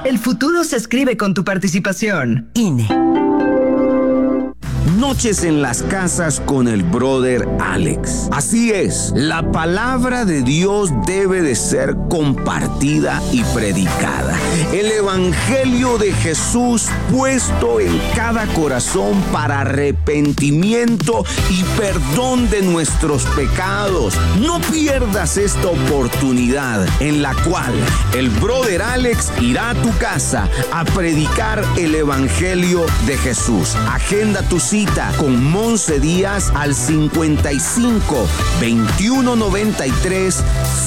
El futuro se escribe con tu participación. INE. Noches en las casas con el brother Alex. Así es, la palabra de Dios debe de ser compartida y predicada. El evangelio de Jesús puesto en cada corazón para arrepentimiento y perdón de nuestros pecados. No pierdas esta oportunidad en la cual el brother Alex irá a tu casa a predicar el evangelio de Jesús. Agenda tu cita con Monse Díaz al 55 21 93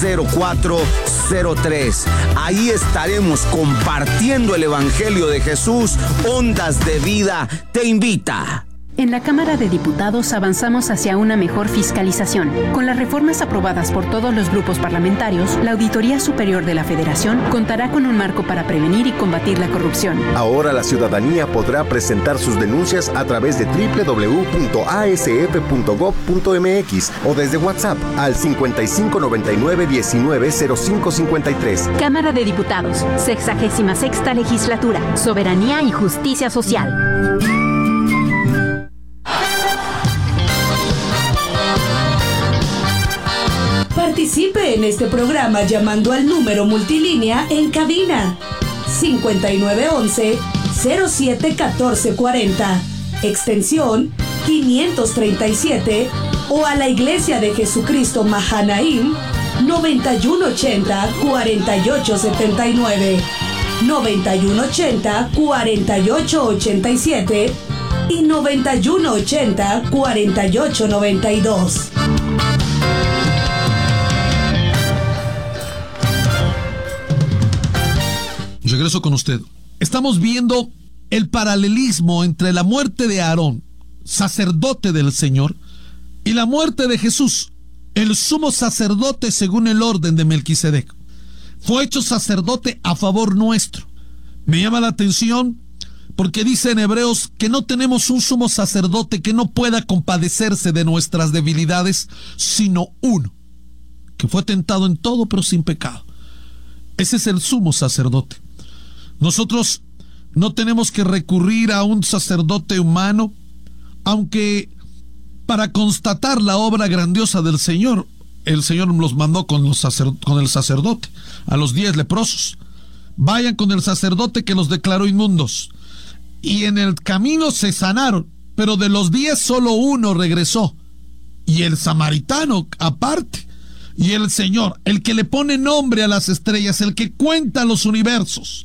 0403. Ahí estaremos compartiendo el evangelio de Jesús. Ondas de Vida te invita. En la Cámara de Diputados avanzamos hacia una mejor fiscalización. Con las reformas aprobadas por todos los grupos parlamentarios, la Auditoría Superior de la Federación contará con un marco para prevenir y combatir la corrupción. Ahora la ciudadanía podrá presentar sus denuncias a través de www.asf.gov.mx o desde WhatsApp al 5599 190553. Cámara de Diputados, 66ª Legislatura, Soberanía y Justicia Social. Participe en este programa llamando al número multilínea en cabina 5911-071440, extensión 537, o a la Iglesia de Jesucristo Mahanaim 9180-4879, 9180-4887 y 9180-4892. Regreso con usted. Estamos viendo el paralelismo entre la muerte de Aarón, sacerdote del Señor, y la muerte de Jesús, el sumo sacerdote según el orden de Melquisedec. Fue hecho sacerdote a favor nuestro. Me llama la atención porque dice en Hebreos que no tenemos un sumo sacerdote que no pueda compadecerse de nuestras debilidades, sino uno, que fue tentado en todo pero sin pecado. Ese es el sumo sacerdote. Nosotros no tenemos que recurrir a un sacerdote humano, aunque para constatar la obra grandiosa del Señor, el Señor los mandó con el sacerdote, a los 10 leprosos. Vayan con el sacerdote que los declaró inmundos. Y en el camino se sanaron, pero de los 10 solo uno regresó. Y el samaritano aparte. Y el Señor, el que le pone nombre a las estrellas, el que cuenta los universos.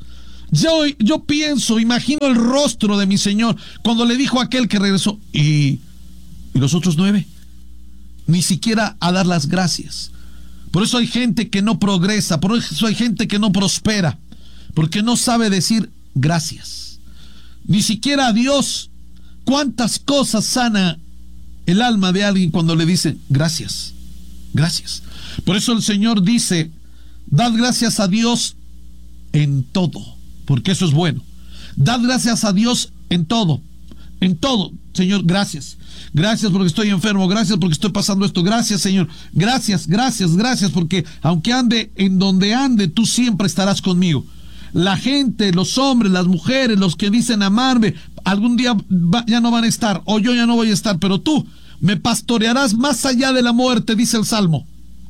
Yo pienso, imagino el rostro de mi Señor cuando le dijo a aquel que regresó, ¿y los otros 9? Ni siquiera a dar las gracias. Por eso hay gente que no progresa, por eso hay gente que no prospera, porque no sabe decir gracias. Ni siquiera a Dios. ¿Cuántas cosas sana el alma de alguien cuando le dicen gracias? Gracias. Por eso el Señor dice, dad gracias a Dios en todo, porque eso es bueno. Dad gracias a Dios en todo, Señor, gracias. Gracias porque estoy enfermo, gracias porque estoy pasando esto, gracias, Señor. Gracias, porque aunque ande en donde ande, tú siempre estarás conmigo. La gente, los hombres, las mujeres, los que dicen amarme, algún día ya no van a estar, o yo ya no voy a estar, pero tú me pastorearás más allá de la muerte, dice el Salmo.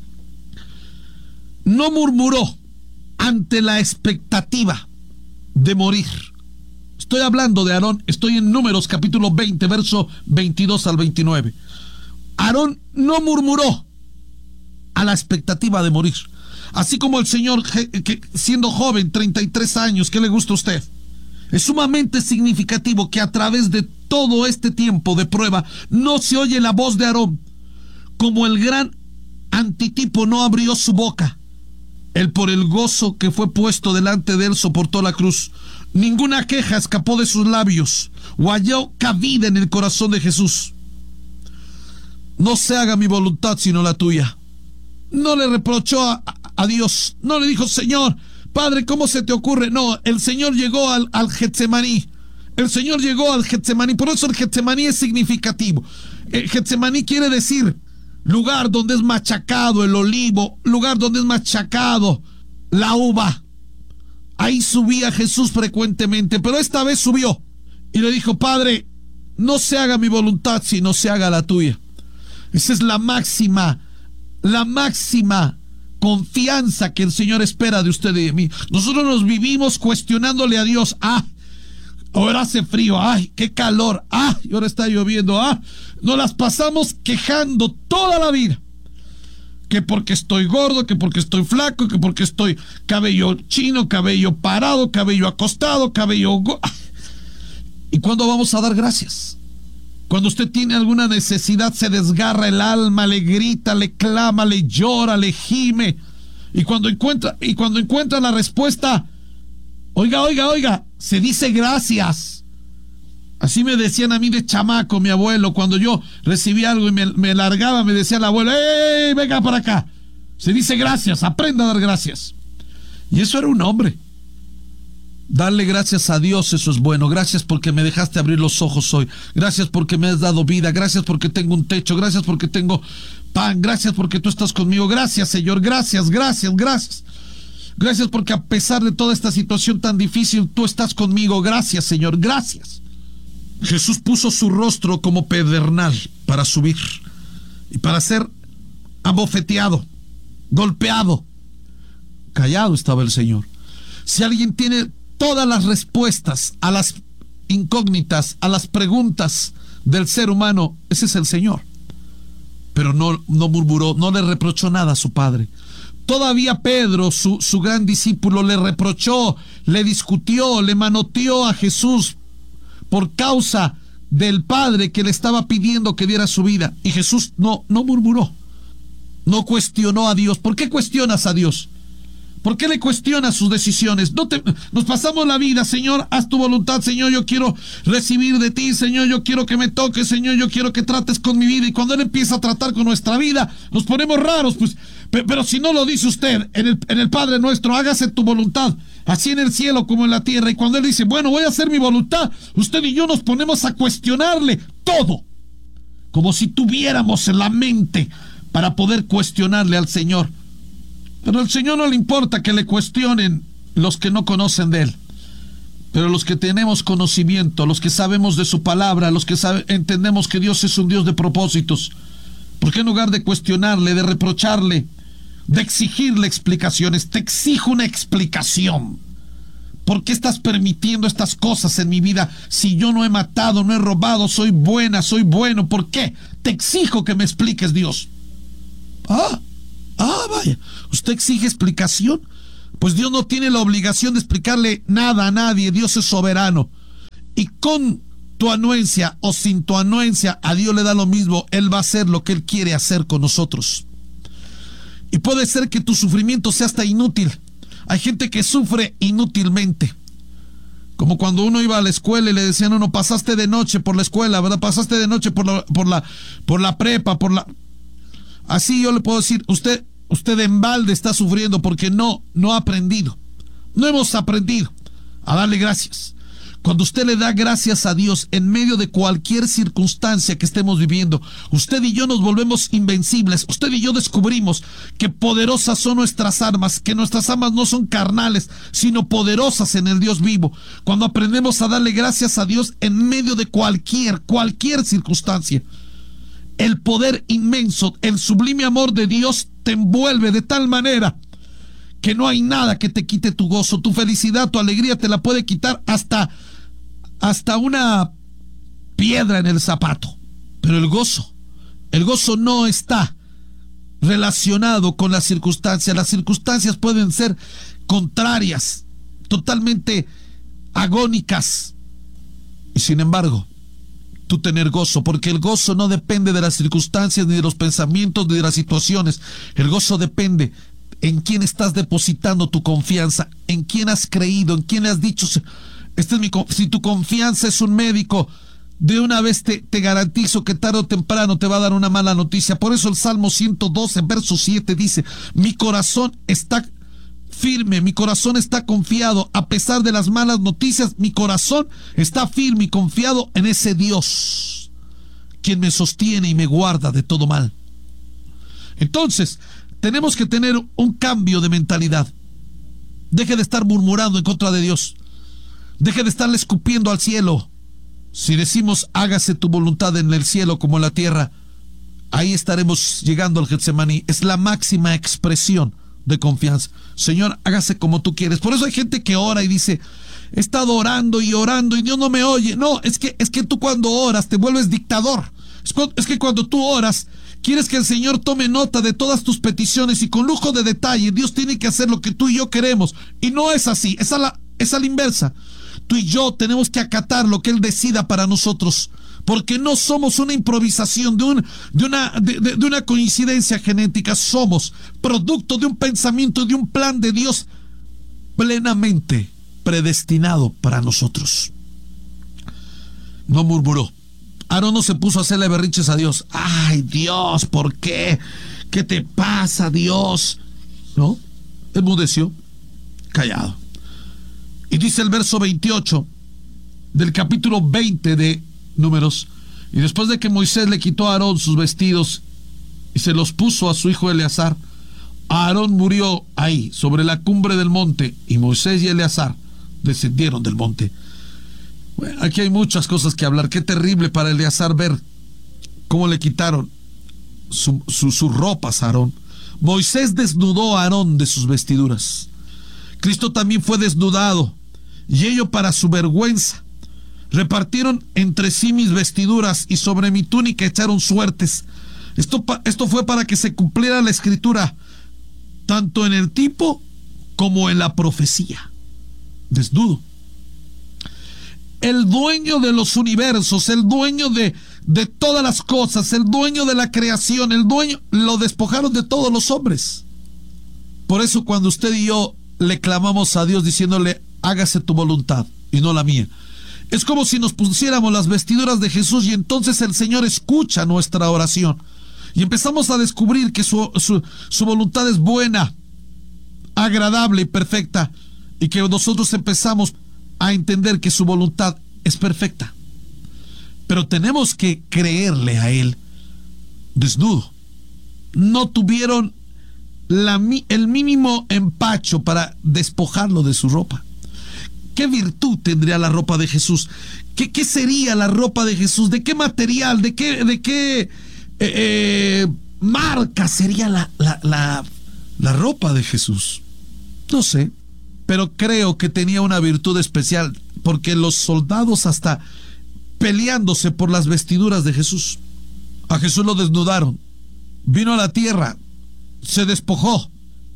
No murmuró ante la expectativa de morir. Estoy hablando de Aarón, estoy en Números capítulo 20, verso 22 al 29. Aarón no murmuró a la expectativa de morir. Así como el Señor, que siendo joven, 33 años, ¿qué le gusta a usted? Es sumamente significativo que a través de todo este tiempo de prueba no se oye la voz de Aarón. Como el gran antitipo no abrió su boca. Él, por el gozo que fue puesto delante de él, soportó la cruz. Ninguna queja escapó de sus labios o halló cabida en el corazón de Jesús. No se haga mi voluntad sino la tuya. No le reprochó a Dios. No le dijo, Señor, Padre, ¿cómo se te ocurre? No, el Señor llegó al Getsemaní. El Señor llegó al Getsemaní. Por eso el Getsemaní es significativo. Getsemaní quiere decir lugar donde es machacado el olivo, lugar donde es machacado la uva. Ahí subía Jesús frecuentemente, pero esta vez subió y le dijo: Padre, no se haga mi voluntad, sino se haga la tuya. Esa es la máxima confianza que el Señor espera de usted y de mí. Nosotros nos vivimos cuestionándole a Dios: ahora hace frío, qué calor, y ahora está lloviendo, nos las pasamos quejando toda la vida. Que porque estoy gordo, que porque estoy flaco, que porque estoy cabello chino, cabello parado, cabello acostado, ¿Y cuándo vamos a dar gracias? Cuando usted tiene alguna necesidad, se desgarra el alma, le grita, le clama, le llora, le gime. Y cuando encuentra la respuesta, oiga, se dice gracias. Así me decían a mí de chamaco, mi abuelo. Cuando yo recibía algo y me largaba, me decía el abuelo: ¡Ey, venga para acá! Se dice gracias, aprenda a dar gracias. Y eso era un hombre. Darle gracias a Dios, eso es bueno. Gracias porque me dejaste abrir los ojos hoy. Gracias porque me has dado vida. Gracias porque tengo un techo. Gracias porque tengo pan. Gracias porque tú estás conmigo. Gracias, Señor. Gracias. Gracias porque a pesar de toda esta situación tan difícil, tú estás conmigo. Gracias, Señor. Gracias. Jesús puso su rostro como pedernal para subir y para ser abofeteado, golpeado. Callado estaba el Señor. Si alguien tiene todas las respuestas a las incógnitas, a las preguntas del ser humano, ese es el Señor. Pero no murmuró, no le reprochó nada a su Padre. Todavía Pedro, su gran discípulo, le reprochó, le discutió, le manoteó a Jesús por causa del Padre que le estaba pidiendo que diera su vida. Y Jesús no murmuró, no cuestionó a Dios. ¿Por qué cuestionas a Dios? ¿Por qué le cuestionas sus decisiones? Nos pasamos la vida: Señor, haz tu voluntad, Señor, yo quiero recibir de ti, Señor, yo quiero que me toques, Señor, yo quiero que trates con mi vida. Y cuando Él empieza a tratar con nuestra vida, nos ponemos raros, pues. Pero si no lo dice usted en el Padre Nuestro: hágase tu voluntad, así en el cielo como en la tierra. Y cuando Él dice: bueno, voy a hacer mi voluntad, usted y yo nos ponemos a cuestionarle todo, como si tuviéramos en la mente para poder cuestionarle al Señor. Pero al Señor no le importa que le cuestionen los que no conocen de Él. Pero los que tenemos conocimiento, los que sabemos de su palabra, los que entendemos que Dios es un Dios de propósitos, ¿por qué en lugar de cuestionarle, de reprocharle, de exigirle explicaciones? Te exijo una explicación. ¿Por qué estás permitiendo estas cosas en mi vida? Si yo no he matado, no he robado, soy buena, soy bueno, ¿por qué? Te exijo que me expliques, Dios. Vaya, ¿usted exige explicación? Pues Dios no tiene la obligación de explicarle nada a nadie. Dios es soberano. Y con tu anuencia o sin tu anuencia, a Dios le da lo mismo. Él va a hacer lo que Él quiere hacer con nosotros. Y puede ser que tu sufrimiento sea hasta inútil. Hay gente que sufre inútilmente. Como cuando uno iba a la escuela y le decían a uno: pasaste de noche por la escuela, ¿verdad? Pasaste de noche por la prepa, Así yo le puedo decir: usted en balde está sufriendo porque no ha aprendido. No hemos aprendido a darle gracias. Cuando usted le da gracias a Dios en medio de cualquier circunstancia que estemos viviendo, usted y yo nos volvemos invencibles. Usted y yo descubrimos que poderosas son nuestras armas, que nuestras armas no son carnales, sino poderosas en el Dios vivo. Cuando aprendemos a darle gracias a Dios en medio de cualquier circunstancia, el poder inmenso, el sublime amor de Dios te envuelve de tal manera que no hay nada que te quite tu gozo, tu felicidad, tu alegría. Te la puede quitar hasta una piedra en el zapato. Pero el gozo no está relacionado con las circunstancias. Las circunstancias pueden ser contrarias, totalmente agónicas, y sin embargo tú tener gozo, porque el gozo no depende de las circunstancias, ni de los pensamientos, ni de las situaciones. El gozo depende en quién estás depositando tu confianza, en quién has creído, en quién le has dicho: si tu confianza es un médico, de una vez te garantizo que tarde o temprano te va a dar una mala noticia. Por eso el Salmo 112, verso 7 dice: mi corazón está firme, mi corazón está confiado. A pesar de las malas noticias, mi corazón está firme y confiado en ese Dios, quien me sostiene y me guarda de todo mal. Entonces, tenemos que tener un cambio de mentalidad. Deje de estar murmurando en contra de Dios. Deje de estarle escupiendo al cielo. Si decimos, hágase tu voluntad en el cielo como en la tierra, ahí estaremos llegando al Getsemaní. Es la máxima expresión de confianza. Señor, hágase como tú quieres. Por eso hay gente que ora y dice, he estado orando y Dios no me oye. No, es que tú cuando oras te vuelves dictador. Es que cuando tú oras, quieres que el Señor tome nota de todas tus peticiones y con lujo de detalle Dios tiene que hacer lo que tú y yo queremos. Y no es así, es a la inversa. Tú y yo tenemos que acatar lo que Él decida para nosotros, porque no somos una improvisación de una coincidencia genética. Somos producto de un pensamiento, de un plan de Dios plenamente predestinado para nosotros. No murmuró. Aarón no se puso a hacerle berrinches a Dios. Ay, Dios, ¿por qué? ¿Qué te pasa, Dios? No, enmudeció, callado. Y dice el verso 28 del capítulo 20 de Números: y después de que Moisés le quitó a Aarón sus vestidos y se los puso a su hijo Eleazar, Aarón murió ahí, sobre la cumbre del monte, y Moisés y Eleazar descendieron del monte. Bueno, aquí hay muchas cosas que hablar. Qué terrible para Eleazar ver cómo le quitaron sus ropas a Aarón. Moisés desnudó a Aarón de sus vestiduras. Cristo también fue desnudado, y ello para su vergüenza. Repartieron entre sí mis vestiduras, y sobre mi túnica echaron suertes. Esto fue para que se cumpliera la escritura, tanto en el tipo como en la profecía. Desnudo. El dueño de los universos, el dueño de todas las cosas, el dueño de la creación, lo despojaron de todos los hombres. Por eso cuando usted y yo le clamamos a Dios diciéndole, hágase tu voluntad y no la mía, es como si nos pusiéramos las vestiduras de Jesús, y entonces el Señor escucha nuestra oración y empezamos a descubrir que su voluntad es buena, agradable y perfecta, y que nosotros empezamos a entender que su voluntad es perfecta. Pero tenemos que creerle a Él desnudo. No tuvieron el mínimo empacho para despojarlo de su ropa. ¿Qué virtud tendría la ropa de Jesús? ¿Qué sería la ropa de Jesús? ¿De qué material? ¿De qué marca sería la ropa de Jesús? No sé, pero creo que tenía una virtud especial, porque los soldados hasta peleándose por las vestiduras de Jesús. A Jesús lo desnudaron, vino a la tierra, se despojó.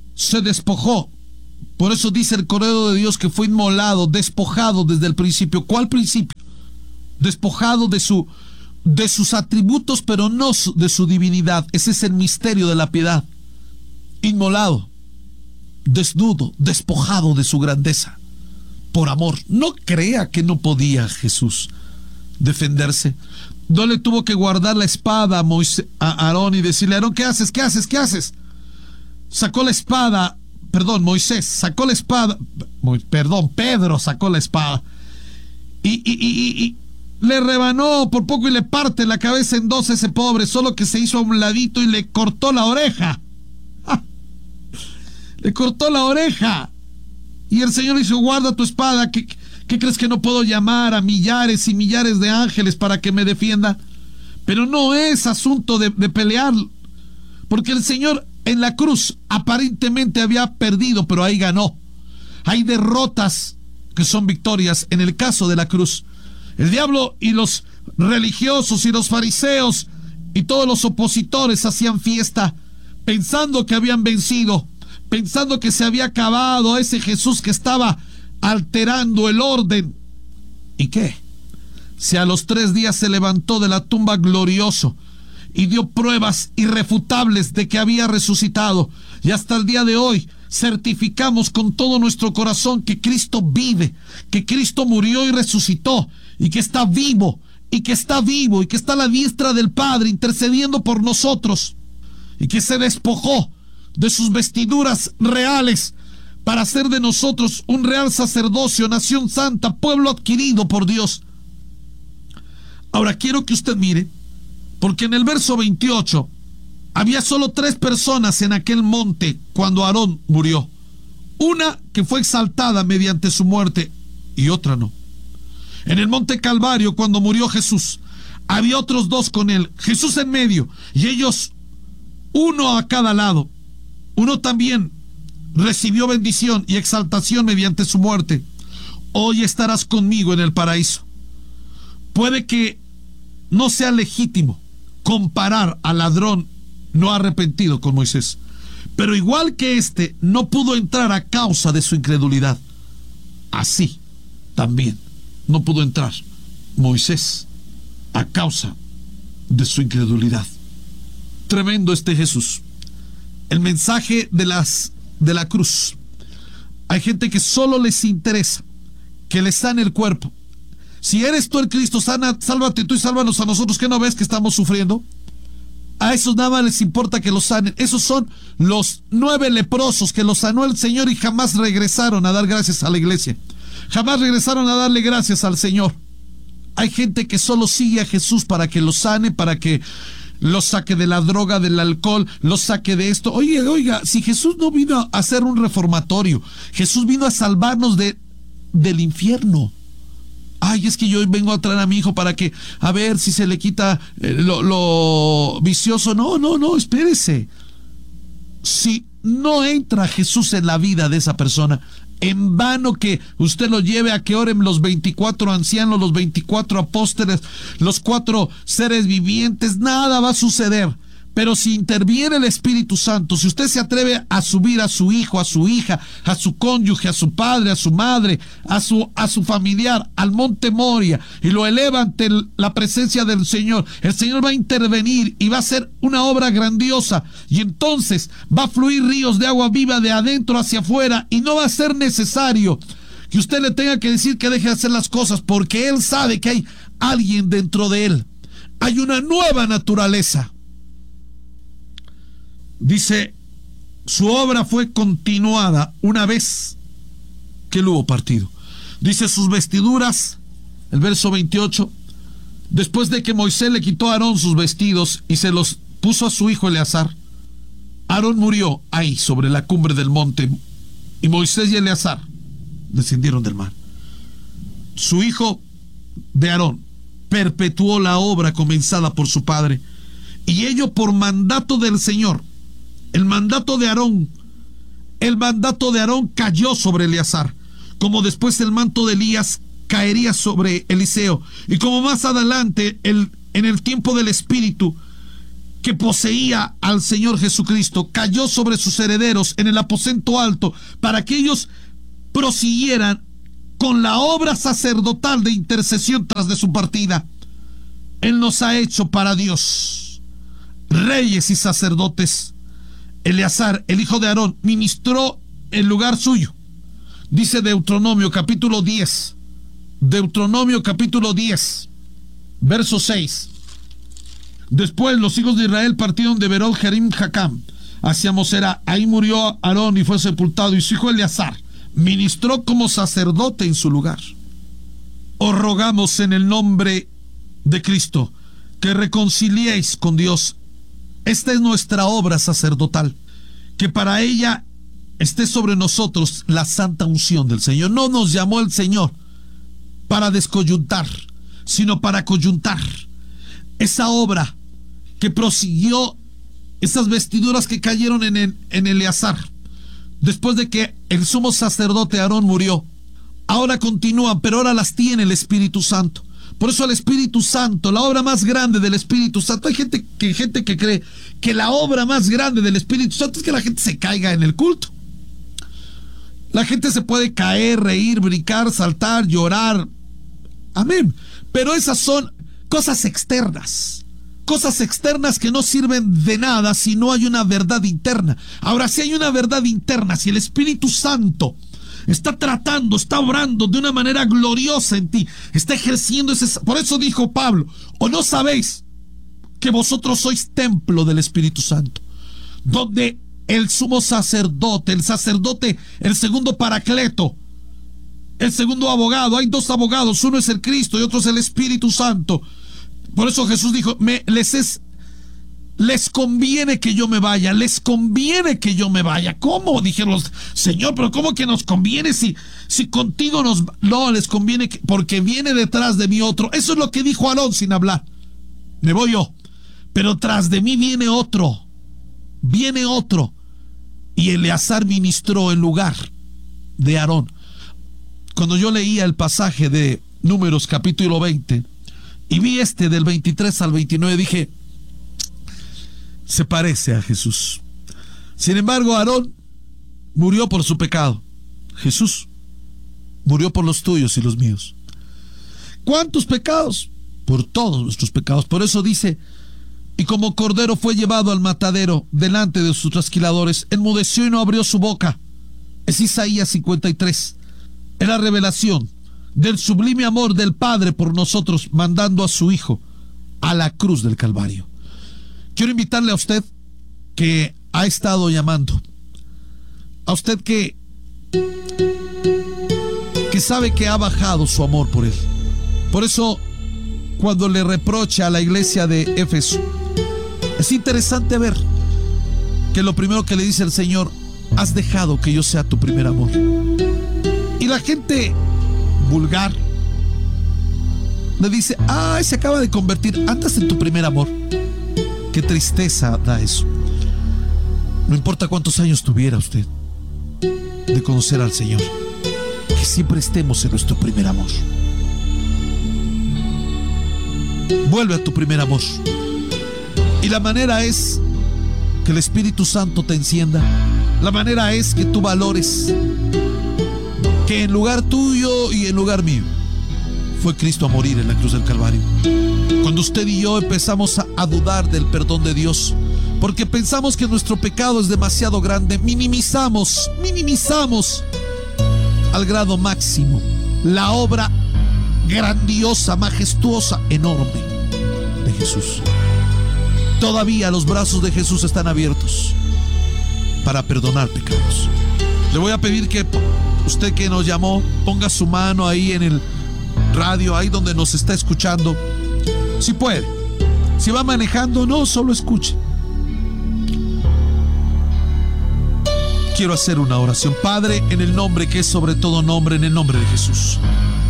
Por eso dice el Cordero de Dios que fue inmolado, despojado desde el principio. ¿Cuál principio? Despojado de sus atributos, pero no de su divinidad. Ese es el misterio de la piedad. Inmolado, desnudo, despojado de su grandeza, por amor. No crea que no podía Jesús defenderse. No le tuvo que guardar la espada a Aarón y decirle, Aarón, ¿qué haces? Sacó la espada. Moisés sacó la espada. Pedro sacó la espada y le rebanó por poco y le parte la cabeza en dos a ese pobre, solo que se hizo a un ladito y le cortó la oreja. Le cortó la oreja. Y el Señor le dijo, guarda tu espada. ¿Qué crees que no puedo llamar a millares y millares de ángeles para que me defiendan? Pero no es asunto de pelear, porque el Señor en la cruz aparentemente había perdido, pero ahí ganó. Hay derrotas que son victorias en el caso de la cruz. El diablo y los religiosos y los fariseos y todos los opositores hacían fiesta pensando que habían vencido, pensando que se había acabado a ese Jesús que estaba alterando el orden. ¿Y qué? Si a los 3 días se levantó de la tumba glorioso y dio pruebas irrefutables de que había resucitado, y hasta el día de hoy certificamos con todo nuestro corazón que Cristo vive, que Cristo murió y resucitó, y que está vivo, y que está a la diestra del Padre intercediendo por nosotros, y que se despojó de sus vestiduras reales para hacer de nosotros un real sacerdocio, nación santa, pueblo adquirido por Dios. Ahora quiero que usted mire, porque en el verso 28 había solo 3 personas en aquel monte cuando Aarón murió. una que fue exaltada mediante su muerte y otra no. En el monte Calvario, cuando murió Jesús, había otros dos con él, Jesús en medio, y ellos, uno a cada lado. Uno también recibió bendición y exaltación mediante su muerte. Hoy estarás conmigo en el paraíso. Puede que no sea legítimo comparar al ladrón no arrepentido con Moisés, pero igual que éste no pudo entrar a causa de su incredulidad, así también no pudo entrar Moisés a causa de su incredulidad. Tremendo este Jesús. El mensaje de la cruz. Hay gente que solo les interesa que les sane el cuerpo. Si eres tú el Cristo, sálvate tú y sálvanos a nosotros, que no ves que estamos sufriendo. A esos nada más les importa que los sanen. Esos son los 9 leprosos que los sanó el Señor y jamás regresaron a dar gracias a la iglesia. Jamás regresaron a darle gracias al Señor. Hay gente que solo sigue a Jesús para que los sane, para que los saque de la droga, del alcohol, los saque de esto. Oiga, si Jesús no vino a hacer un reformatorio, Jesús vino a salvarnos del infierno. Ay, es que yo vengo a traer a mi hijo para que, a ver si se le quita lo vicioso. No, espérese. Si no entra Jesús en la vida de esa persona, en vano que usted lo lleve a que oren los 24 ancianos, los 24 apóstoles, los 4 seres vivientes, nada va a suceder. Pero si interviene el Espíritu Santo, si usted se atreve a subir a su hijo, a su hija, a su cónyuge, a su padre, a su madre, a su familiar, al monte Moria, y lo eleva ante la presencia del Señor, el Señor va a intervenir y va a hacer una obra grandiosa, y entonces va a fluir ríos de agua viva de adentro hacia afuera, y no va a ser necesario que usted le tenga que decir que deje de hacer las cosas, porque Él sabe que hay alguien dentro de Él. Hay una nueva naturaleza. Dice, su obra fue continuada una vez que él hubo partido. Dice, sus vestiduras, el verso 28, después de que Moisés le quitó a Aarón sus vestidos y se los puso a su hijo Eleazar, Aarón murió ahí sobre la cumbre del monte, y Moisés y Eleazar descendieron del mar. Su hijo de Aarón perpetuó la obra comenzada por su padre, y ello por mandato del Señor. El mandato de Aarón cayó sobre Eleazar, como después el manto de Elías caería sobre Eliseo, y como más adelante en el tiempo del Espíritu que poseía al Señor Jesucristo, cayó sobre sus herederos en el aposento alto, para que ellos prosiguieran con la obra sacerdotal de intercesión tras de su partida. Él nos ha hecho para Dios reyes y sacerdotes. Eleazar, el hijo de Aarón, ministró en lugar suyo. Dice Deuteronomio capítulo 10, verso 6. Después los hijos de Israel partieron de Berot Jerim Jacam hacia Mosera. Ahí murió Aarón y fue sepultado, y su hijo Eleazar ministró como sacerdote en su lugar. Os rogamos en el nombre de Cristo que reconciliéis con Dios. Esta es nuestra obra sacerdotal, que para ella esté sobre nosotros la santa unción del Señor. No nos llamó el Señor para descoyuntar, sino para coyuntar. Esa obra que prosiguió, esas vestiduras que cayeron en Eleazar, después de que el sumo sacerdote Aarón murió, ahora continúan, pero ahora las tiene el Espíritu Santo. Por eso el Espíritu Santo, la obra más grande del Espíritu Santo, hay gente que cree que la obra más grande del Espíritu Santo es que la gente se caiga en el culto. La gente se puede caer, reír, brincar, saltar, llorar. Amén. Pero esas son cosas externas que no sirven de nada si no hay una verdad interna. Ahora, si hay una verdad interna, si el Espíritu Santo está tratando, está obrando de una manera gloriosa en ti, está ejerciendo ese... Por eso dijo Pablo, ¿o no sabéis que vosotros sois templo del Espíritu Santo? Donde el sumo sacerdote, el segundo paracleto, el segundo abogado, hay 2 abogados, uno es el Cristo y otro es el Espíritu Santo. Por eso Jesús dijo, les es Les conviene que yo me vaya, les conviene que yo me vaya. ¿Cómo? Dijeron, Señor, pero ¿cómo que nos conviene si contigo nos... No, les conviene porque viene detrás de mí otro. Eso es lo que dijo Aarón sin hablar. Me voy yo, pero tras de mí viene otro. Y Eleazar ministró en lugar de Aarón. Cuando yo leía el pasaje de Números capítulo 20 y vi del 23 al 29, dije, se parece a Jesús. Sin embargo, Aarón murió por su pecado. Jesús murió por los tuyos y los míos. ¿Cuántos pecados? Por todos nuestros pecados. Por eso dice, y como cordero fue llevado al matadero delante de sus trasquiladores, enmudeció y no abrió su boca. Es Isaías 53. Es la revelación del sublime amor del Padre por nosotros, mandando a su Hijo a la cruz del Calvario. Quiero invitarle a usted que ha estado llamando, a usted que sabe que ha bajado su amor por él. Por eso, cuando le reprocha a la iglesia de Éfeso, es interesante ver que lo primero que le dice el Señor, has dejado que yo sea tu primer amor. Y la gente vulgar le dice, se acaba de convertir, andas en tu primer amor. Qué tristeza da eso. No importa cuántos años tuviera usted de conocer al Señor, que siempre estemos en nuestro primer amor. Vuelve a tu primer amor. Y la manera es que el Espíritu Santo te encienda. La manera es que tú valores que en lugar tuyo y en lugar mío fue Cristo a morir en la cruz del Calvario. Cuando usted y yo empezamos a dudar del perdón de Dios, porque pensamos que nuestro pecado es demasiado grande, minimizamos al grado máximo la obra grandiosa, majestuosa, enorme de Jesús. Todavía los brazos de Jesús están abiertos para perdonar pecados. Le voy a pedir que usted que nos llamó ponga su mano ahí en el radio, ahí donde nos está escuchando. Si puede, si va manejando, no, solo escuche. Quiero hacer una oración. Padre, en el nombre que es sobre todo nombre, en el nombre de Jesús,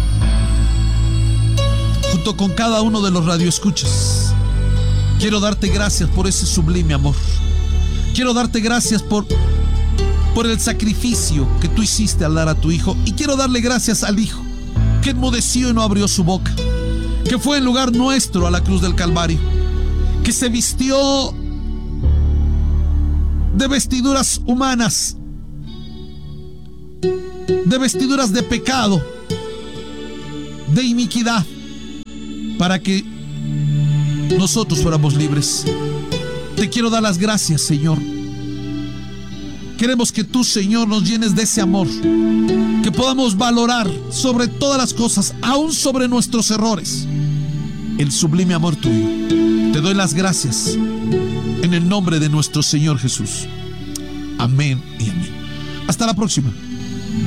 junto con cada uno de los radioescuchas, quiero darte gracias por ese sublime amor. Quiero darte gracias por el sacrificio que tú hiciste al dar a tu Hijo. Y quiero darle gracias al Hijo que enmudeció y no abrió su boca, que fue en lugar nuestro a la cruz del Calvario, que se vistió de vestiduras humanas, de vestiduras de pecado, de iniquidad, para que nosotros fuéramos libres. Te quiero dar las gracias, Señor. Queremos que tú, Señor, nos llenes de ese amor, que podamos valorar sobre todas las cosas, aún sobre nuestros errores, el sublime amor tuyo. Te doy las gracias en el nombre de nuestro Señor Jesús. Amén y amén. Hasta la próxima.